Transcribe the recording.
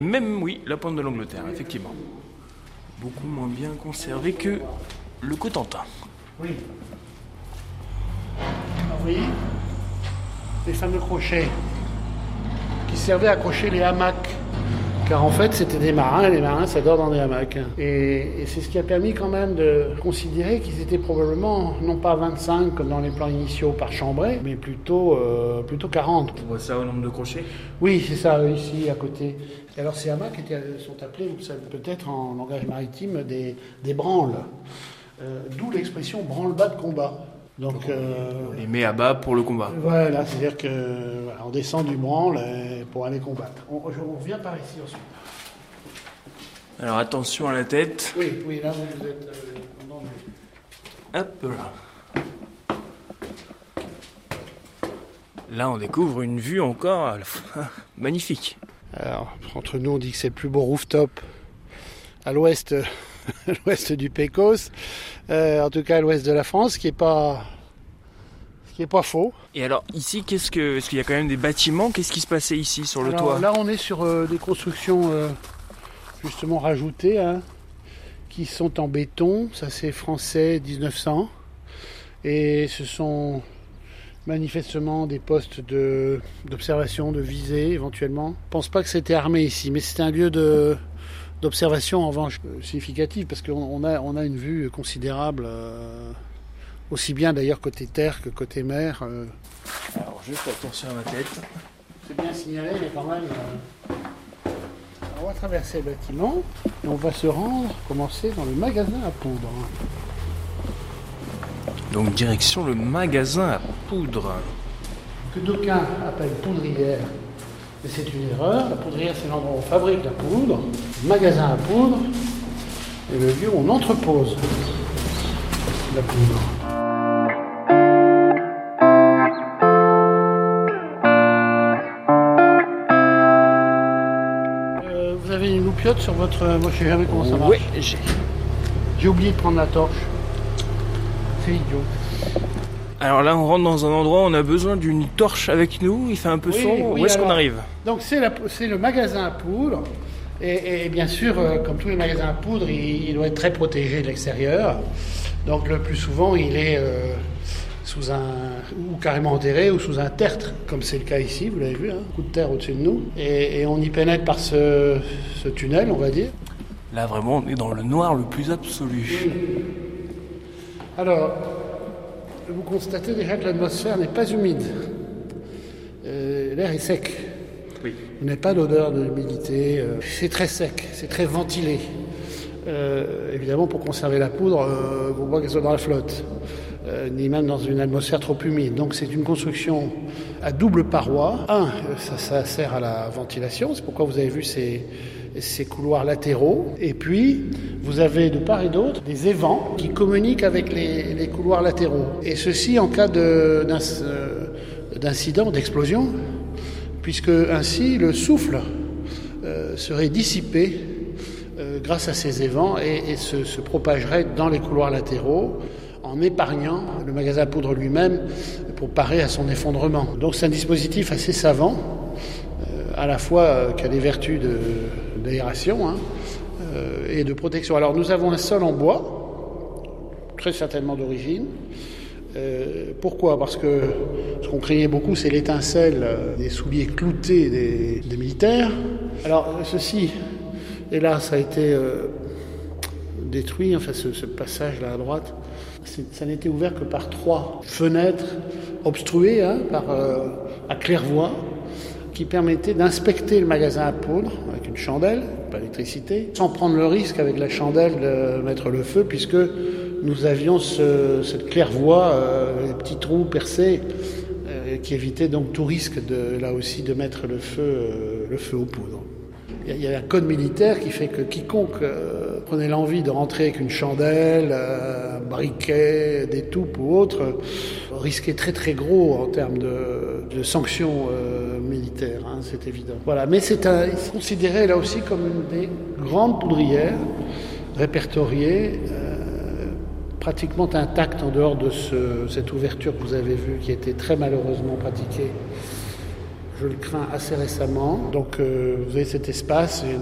Même, oui, la pointe de l'Angleterre, effectivement. Beaucoup moins bien conservé que le Cotentin. Oui. Alors, vous voyez, les fameux crochets qui servaient à accrocher les hamacs. Car en fait, c'était des marins, et les marins s'adorent dans des hamacs. Et c'est ce qui a permis quand même de considérer qu'ils étaient probablement, non pas 25 comme dans les plans initiaux par chambrée, mais plutôt 40. On voit ça au nombre de crochets. Oui, c'est ça, ici, à côté. Et alors ces hamacs sont appelés, vous le savez peut-être en langage maritime, des branles. D'où l'expression branle-bas de combat. Donc, on les met à bas pour le combat. Voilà, c'est-à-dire qu'on descend du branle pour aller combattre. On revient par ici ensuite. Alors attention à la tête. Oui, là vous êtes en danger. Hop là. Là on découvre une vue encore à la fois magnifique. Alors, entre nous on dit que c'est le plus beau rooftop à l'ouest du Pecos, en tout cas à l'ouest de la France, ce qui est pas faux. Et alors ici, est-ce qu'il y a quand même des bâtiments? Qu'est-ce qui se passait ici sur le toit? Là on est sur des constructions justement rajoutées, qui sont en béton. Ça c'est français 1900, et ce sont manifestement des postes d'observation, de visée éventuellement. Je ne pense pas que c'était armé ici, mais c'était un lieu d'observation en revanche significative, parce qu'on a une vue considérable, aussi bien d'ailleurs côté terre que côté mer. Alors juste attention à ma tête. C'est bien signalé, mais quand même... on va traverser le bâtiment et on va commencer dans le magasin à poudre. Donc direction le magasin à poudre. Que d'aucuns appellent poudrière. Mais c'est une erreur. La poudrière, c'est l'endroit où on fabrique la poudre. Le magasin à poudre est le lieu où on entrepose la poudre. Vous avez une loupiote sur votre... Moi, je sais jamais comment ça marche. Oui, J'ai oublié de prendre la torche. C'est idiot. Alors là, on rentre dans un endroit où on a besoin d'une torche avec nous. Il fait un peu sombre. Où est-ce qu'on arrive? Donc c'est le magasin à poudre. Et bien sûr, comme tous les magasins à poudre, il doit être très protégé de l'extérieur. Donc le plus souvent, il est ou carrément enterré ou sous un tertre, comme c'est le cas ici, vous l'avez vu, un coup de terre au-dessus de nous. Et on y pénètre par ce tunnel, on va dire. Là, vraiment, on est dans le noir le plus absolu. Oui. Alors, vous constatez déjà que l'atmosphère n'est pas humide. L'air est sec. Oui. Vous n'avez pas d'odeur d'humidité. C'est très sec, c'est très ventilé. Évidemment, pour conserver la poudre, il ne faut pas qu'elle soit dans la flotte, ni même dans une atmosphère trop humide. Donc c'est une construction à double paroi. Ça sert à la ventilation, c'est pourquoi vous avez vu ces couloirs latéraux. Et puis, vous avez de part et d'autre des évents qui communiquent avec les couloirs latéraux. Et ceci en cas d'incident, d'explosion, puisque ainsi le souffle serait dissipé grâce à ces évents et se propagerait dans les couloirs latéraux en épargnant le magasin à poudre lui-même pour parer à son effondrement. Donc c'est un dispositif assez savant, à la fois qui a des vertus d'aération et de protection. Alors nous avons un sol en bois, très certainement d'origine. Pourquoi? Parce que ce qu'on craignait beaucoup, c'est l'étincelle des souliers cloutés des militaires. Alors ceci, hélas, ça a été détruit, enfin ce passage là à droite. Ça n'était ouvert que par 3 fenêtres obstruées à claire-voie, qui permettait d'inspecter le magasin à poudre avec une chandelle, pas d'électricité, sans prendre le risque avec la chandelle de mettre le feu, puisque nous avions cette claire-voie, les petits trous percés, qui évitaient donc tout risque là aussi de mettre le feu aux poudres. Il y a un code militaire qui fait que quiconque prenait l'envie de rentrer avec une chandelle, un briquet, des toupes ou autre, risquait très très gros en termes de sanctions militaires, c'est évident. Voilà, mais c'est considéré là aussi comme une des grandes poudrières répertoriées, pratiquement intacte en dehors de cette ouverture que vous avez vue, qui était très malheureusement pratiquée je le crains assez récemment. Donc vous avez cet espace.